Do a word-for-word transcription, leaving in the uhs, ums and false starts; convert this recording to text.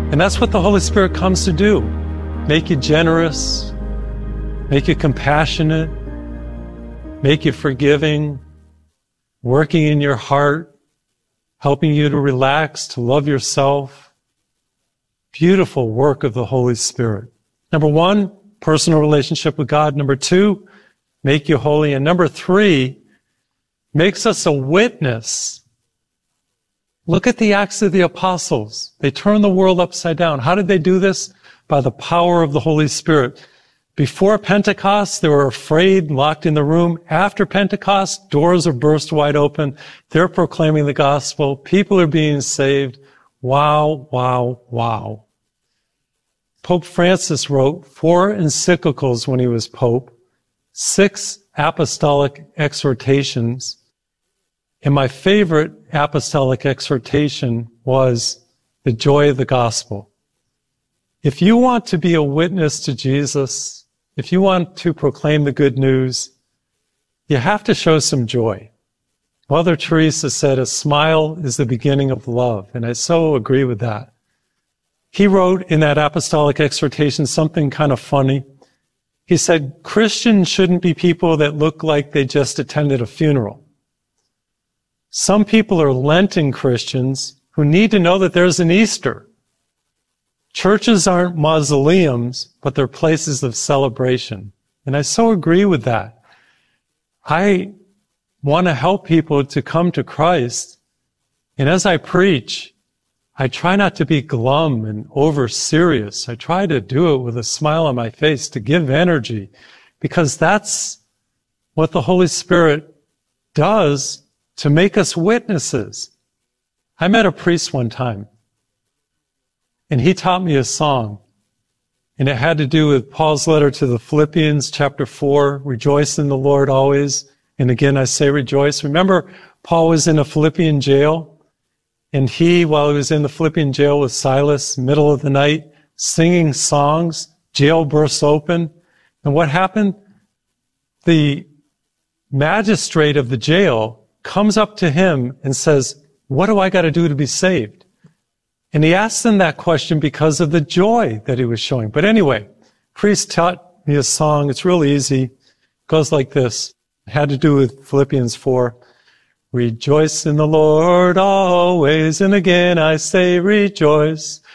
And that's what the Holy Spirit comes to do. Make you generous, make you compassionate, make you forgiving, working in your heart, helping you to relax, to love yourself. Beautiful work of the Holy Spirit. Number one, personal relationship with God. Number two, make you holy. And number three, makes us a witness. Look at the Acts of the Apostles. They turned the world upside down. How did they do this? By the power of the Holy Spirit. Before Pentecost, they were afraid, locked in the room. After Pentecost, doors are burst wide open. They're proclaiming the gospel. People are being saved. Wow, wow, wow. Pope Francis wrote four encyclicals when he was Pope, six apostolic exhortations, and my favorite apostolic exhortation was the joy of the gospel. If you want to be a witness to Jesus, if you want to proclaim the good news, you have to show some joy. Mother Teresa said, a smile is the beginning of love, and I so agree with that. He wrote in that apostolic exhortation something kind of funny. He said, Christians shouldn't be people that look like they just attended a funeral. Some people are Lenten Christians who need to know that there's an Easter. Churches aren't mausoleums, but they're places of celebration. And I so agree with that. I want to help people to come to Christ. And as I preach, I try not to be glum and over serious. I try to do it with a smile on my face to give energy, because that's what the Holy Spirit does to make us witnesses. I met a priest one time, and he taught me a song, and it had to do with Paul's letter to the Philippians, chapter four, rejoice in the Lord always. And again, I say rejoice. Remember, Paul was in a Philippian jail, and he, while he was in the Philippian jail with Silas, middle of the night, singing songs, jail bursts open. And what happened? The magistrate of the jail comes up to him and says, what do I got to do to be saved? And he asked him that question because of the joy that he was showing. But anyway, priest taught me a song. It's real easy. It goes like this. It had to do with Philippians four. Rejoice in the Lord always, and again I say rejoice.